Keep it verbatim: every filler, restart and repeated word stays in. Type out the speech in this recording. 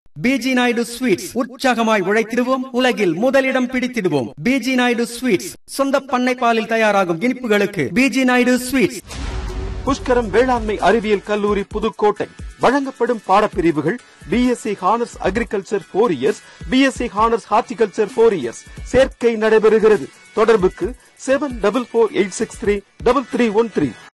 PG Naidu sweets, உற்சாகமாய் உழைத்திடுவோம், உலகில் முதலிடம் பிடித்திடுவோம். பிஜி நாயுடு ஸ்வீட்ஸ், சொந்த பண்ணை பாலில் தயாராகும் இனிப்புகளுக்கு பிஜி நாயுடு ஸ்வீட்ஸ். புஷ்கரம் வேளாண்மை அறிவியல் கல்லூரி புதுக்கோட்டை வழங்கப்படும் பாடப்பிரிவுகள் BSc honours agriculture four years, BSc honours horticulture four years. சேர்க்கை நடைபெறுகிறது. தொடர்புக்கு seven double four eight six three double three one three.